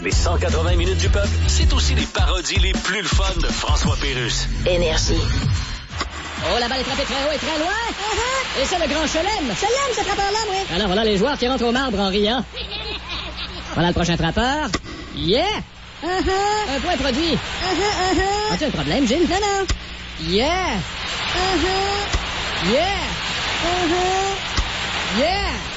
Les 180 minutes du peuple, c'est aussi les parodies les plus le fun de François Pérusse. Énergie. Oh, la balle est frappée très haut et très loin. Et c'est le grand Chelem. Chelem, ce frappeur-là, oui. Alors, voilà les joueurs qui rentrent au marbre en riant. Voilà le prochain frappeur. Yeah! Un point produit. As-tu un problème, Gilles? Non, non. Yeah! Yeah! Yeah!